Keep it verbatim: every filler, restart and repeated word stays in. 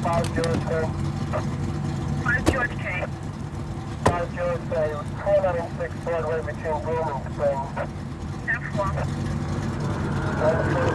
five George K. five George K. five George K. four nine six Broadway between Bloom and Springs. ten four. one four